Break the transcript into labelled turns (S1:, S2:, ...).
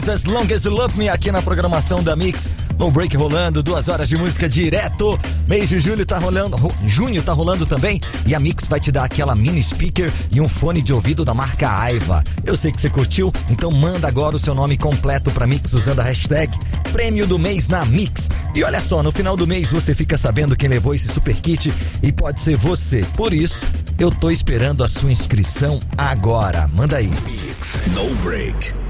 S1: As Long As You Love Me aqui na programação da Mix. No break rolando, 2 horas de música direto. Mês de julho tá rolando, junho tá rolando também. E a Mix vai te dar aquela mini speaker e um fone de ouvido da marca Aiva. Eu sei que você curtiu, então manda agora o seu nome completo pra Mix usando a hashtag Prêmio do Mês na Mix. E olha só, no final do mês você fica sabendo quem levou esse super kit e pode ser você. Por isso, eu tô esperando a sua inscrição agora. Manda aí.
S2: Mix No Break.